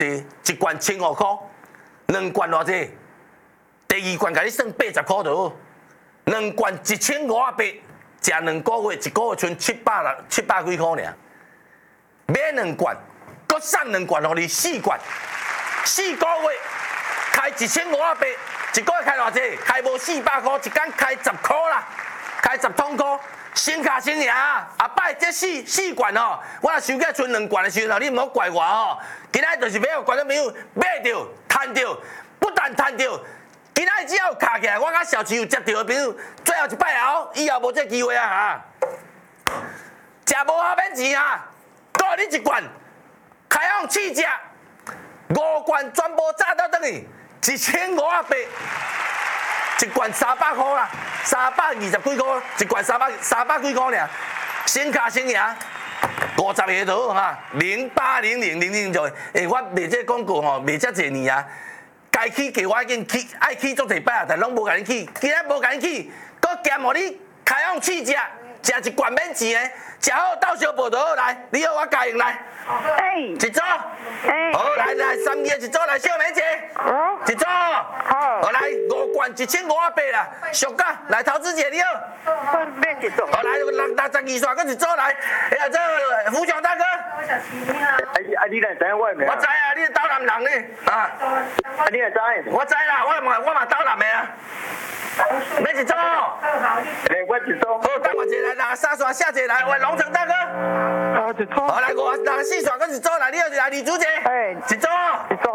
一罐1500块，两罐偌济？第二罐甲你算80块就好，两罐1500，食2个月，一个月剩700几块尔。买2罐，搁送2罐互你4罐，4个月开1500，一个月开偌济？开无400块，一工开10块啦，开10桶块。先卡先赢啊！后摆这四罐吼，我若收起剩2罐的时候，你毋好怪我吼。今仔就是要互观众朋友买着、趁着，不但趁着，今仔只要卡起来，我甲小七有接到的朋友，最后一摆后，以后无这机会啊哈！食无好免钱啊！搁你一罐，开放试食，5罐全部炸到等于1500。一罐300块啦，320几块，一罐300几块尔，先卡先赢，50个就好哈，080000就，我卖这广告吼，卖遮济年啊，该起给我紧起，爱起足侪摆啊，但拢无甲你起，今仔无甲你起，搁兼互你开放试食，食一罐免钱的，食好到小报就好来，你好我加用来，一组，好来3个一组来小妹姐，一组。好来5罐1500啦，俗价来投资姐你好。 免一组。 好来62刷搁一组来，哎呀这福强大哥。 你来知我没？ 我知啊，你是岛南人呢啊。 你也知？ 我知啦，我嘛岛南的啊。免一组。 我一组。 好，等我一来63刷下一来，喂龙城大哥。 一组。 好来64刷搁一组来，你好来李主姐。一组。 一组。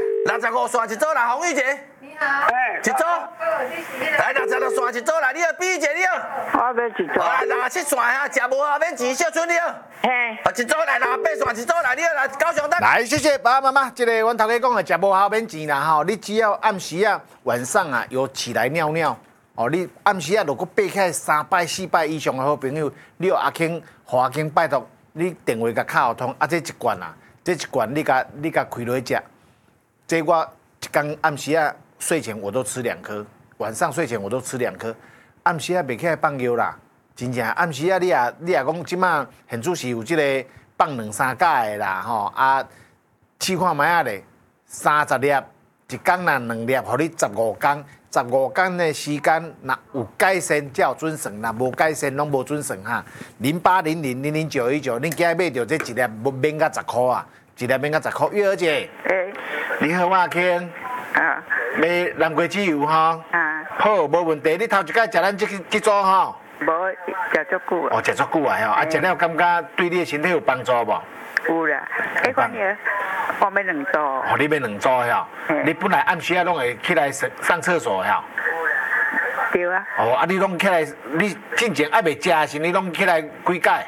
65刷一组来洪玉姐。一组，来66刷一组来，你好，毕姐你好。 我要一组。 好来67刷哈，食无啊免钱，小春你好。一组来68刷一组来，你好来高雄大。 来，谢谢爸爸妈妈。这个阮头家讲的，食无好免钱啦吼，你只要暗时啊、晚上啊有起来尿尿，哦，你暗时啊如果爬起来3摆4摆以上的好朋友，你有阿庆、阿庆拜托你电话甲敲通，啊这一罐啊，这一罐你甲开落去食，这我一天暗时啊。睡前我都吃2颗，晚上睡前我都吃2颗。暗时啊，袂起来放尿啦，真正暗时啊，你也讲即马现主是有即个放2、3盖的啦吼啊，试看卖啊咧，30粒，一工若2粒，互你15工，15工的时间若有改善才有准算，若无改善拢无准算哈。0800000919，恁今日买着这一粒免甲10块啊，一粒免甲10块。月儿姐，你好，我阿庆。啊，买南瓜籽油吼，好，无问题。你头一摆食咱这组吼？ 无食足久哦，食足久啊吼，啊食了感觉对你的身体有帮助无？ 有啦，讲你，我买2组。哦， 你买2组吼？你本来暗时啊拢会起来上厕所吼？ 对啊。 哦，啊你拢起来，你进前还袂食时，你拢起来几盖？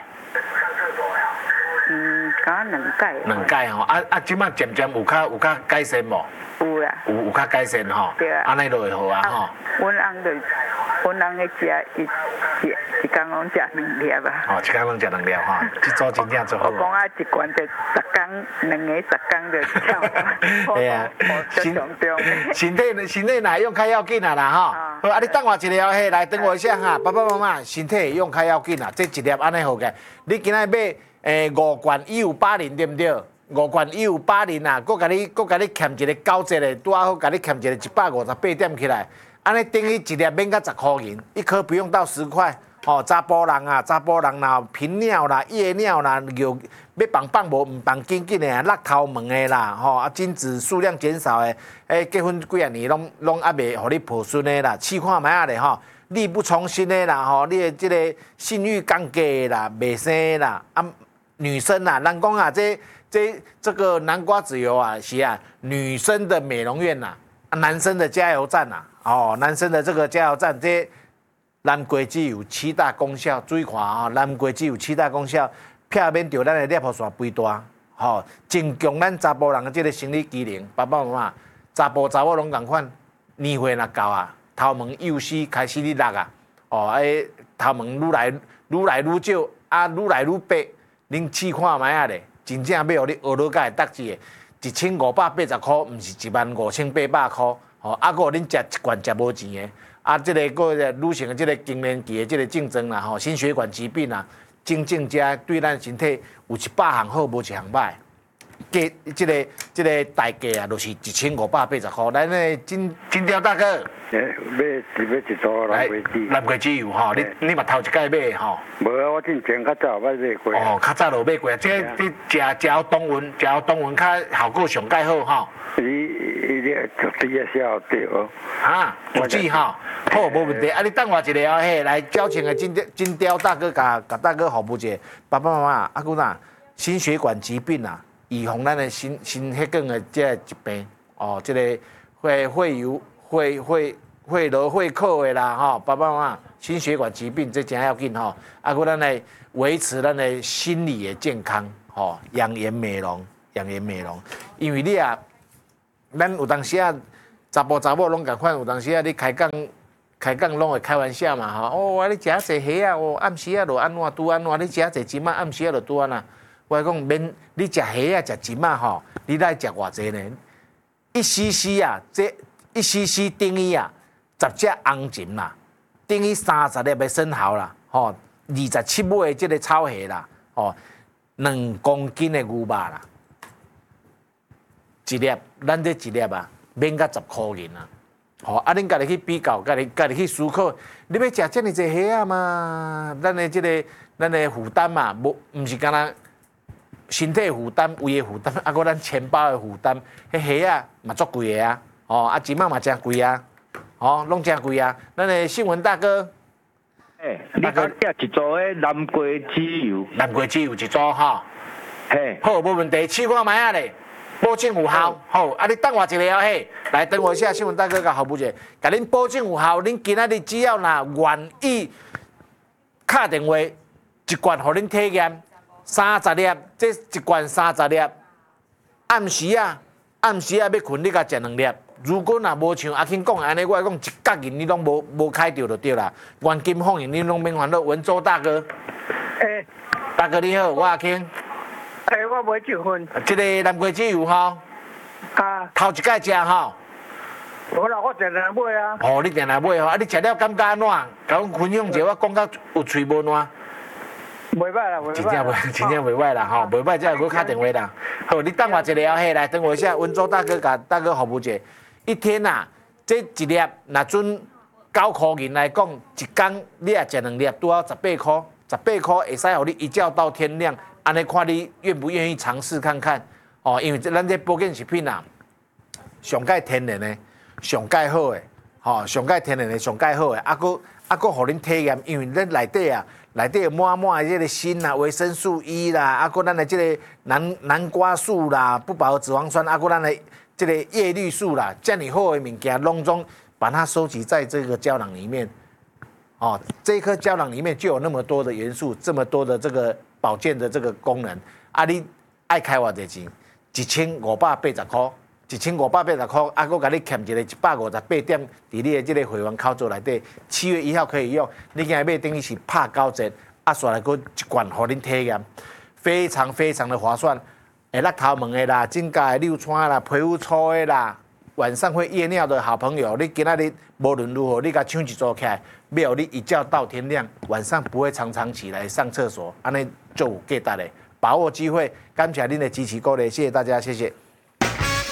敢2盖。 2盖吼，即摆渐渐有较改善无？ 有啦。 有较改善吼。 对啊。 安尼就会好啊吼。 阮翁会食一工拢食2粒啊。 哦，一工拢食2粒吼，这组真正做好。 我讲啊，一罐就10工，2个10工就跳。 对啊，身体哪用较要紧啊啦吼。好，啊你等我一下嘿，来等我一下哈，爸爸妈妈，身体用较要紧啊，这一粒安尼好个。你今仔买5罐180对不对？5罐180啊，佮甲你欠一个90的，拄好甲你欠一个158点起来，安尼等于一粒免甲10块银，一颗不用到10块。哦，查甫人啦，频尿啦、夜尿啦，要放无唔放紧紧的啊，落头毛的啦，吼啊，精子数量减少的，结婚几啊年拢还袂互你抱孙的啦，试看卖啊咧吼，力不从心的啦，吼，你的这个性欲降低啦，袂生的啦，啊，女生啊，人讲啊，这个南瓜籽油啊，是啊，女生的美容院呐，男生的加油站呐，哦，男生的这个加油站这。南瓜籽有7大功效，注意看啊！南瓜籽有7大功效，避免着咱的尿泡腺肥大，吼，增强咱查甫人的这个生理机能。爸爸妈妈，查某拢共款，年岁若到啊，头毛幼丝开始咧落啊，哦，头毛愈来愈少，啊，愈来愈白，恁试看卖啊咧，真正要互你学落甲会得志的，1580块，毋是15800块，吼，啊，搁恁食一罐食无钱的。啊，这个个女性的这个更年期的这个竞争啦，吼，心血管疾病啦，真正加对咱身体有100项好，无1项歹。 这个大价啊，就是1580块。咱的金雕大哥， 要一组蓝龟子。 蓝龟子有吼，你嘛头一届买吼？ 无啊，我之前较早捌买过。 哦，较早就买过，这你食好东云，较效果上介好吼。 伊咧足底啊笑对哦。 啊，足底吼，好无问题。啊，你等我一下嘿，来交情的金雕大哥，甲大哥服务者，爸爸妈妈，啊，姑呐，心血管疾病啊，预防咱的心血管的这疾病哦，这个会楼会扣的啦，吼，爸爸妈妈，心血管疾病这真要紧吼，啊，搁咱来维持咱的心理的健康，吼，养颜美容，因为你啊。咱有当时啊，查甫拢共款，有当时啊，你开讲拢会开玩笑嘛吼。哦，你食啊济虾啊，哦，暗时啊就安怎拄安怎，你食啊济钱啊，暗时啊就拄安那。我讲免，你食虾啊，食钱啊吼，你来食偌济呢？1cc 啊，这1cc 等于啊10只红钱啦，等于30粒的生蚝啦，吼，27尾的这个草虾啦，吼，2公斤的牛肉啦。一粒，咱这一粒啊，免到10块银啊！吼，啊，恁家己去比较，家己去思考，你要食遮尔济虾啊嘛？咱的负担嘛，毋是干那身体负担、胃的负担，啊，搁咱钱包的负担，迄虾啊嘛足贵的啊！哦，啊，钱嘛真贵啊！哦，拢真贵啊！咱的新闻大哥， 你讲食一组的蓝龟籽油， 蓝龟籽油一组吼， 嘿， 好，无问题，试看卖啊咧。保证有效，好，啊！你等我一下嘿，来等我一下，新闻大哥甲服务者，甲恁保证有效，恁今仔日只要愿意打电话，一罐互恁体验，30粒，这一罐30粒，暗时啊要困，你甲食2粒。如果无像阿庆讲安尼，我讲一角银你拢无开着就对啦，原金放银你拢免烦恼。文州大哥，大哥你好，我阿庆。 我买1份。 这个蓝龟籽油吼，头一届食吼。 无啦，我定定买啊。 哦，你定定买吼，啊，你食了感觉安怎？甲阮分享者，我讲到有喙无烂。 袂歹啦， 真正袂歹啦，吼，袂歹，才会去打电话啦。好，你等我一下嘿，来等我一下，温州大哥甲大哥服务者，一天啊，这一粒若准9块银来讲，一天你也食2粒，拄好18块，18块会使互你一觉到天亮。安尼看你愿不愿意尝试看看哦，因为咱这保健食品啊，上介天然的，上介好的，吼，上介天然的，上介好的，啊个互恁体验，因为咱内底有满的这个锌啊、维生素 E 啦，啊个咱的这个南瓜素啦、不饱和脂肪酸，啊个咱的这个叶绿素啦，这样好的物件，拢总把它收集在这个胶囊里面。哦，这一颗胶囊里面就有那么多的元素，这么多的这个保健的这个功能，啊，你爱开偌济钱？1580块，1580块，啊，我甲你欠一个158点，伫你的这个会员口座内底，7月1号可以用。你今日买等于是拍9折，啊，刷来个一罐，互恁体验，非常非常的划算。下落头毛的啦，指甲的溜川啦，皮肤粗的啦。晚上会夜尿的好朋友，你今仔日无论如何，你甲抢一组起来，要你一觉到天亮，晚上不会常常起来上厕所，安尼就有价值的。把握机会，感谢您的支持鼓励，谢谢大家，谢谢。